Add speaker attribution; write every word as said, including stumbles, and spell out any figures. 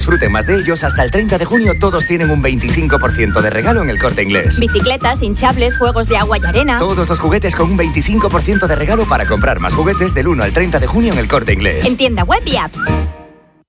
Speaker 1: disfrute más de ellos, hasta el treinta de junio todos tienen un veinticinco por ciento de regalo en El Corte Inglés.
Speaker 2: Bicicletas, hinchables, juegos de agua y arena.
Speaker 1: Todos los juguetes con un veinticinco por ciento de regalo para comprar más juguetes del uno al treinta de junio en El Corte Inglés.
Speaker 2: En tienda web y app.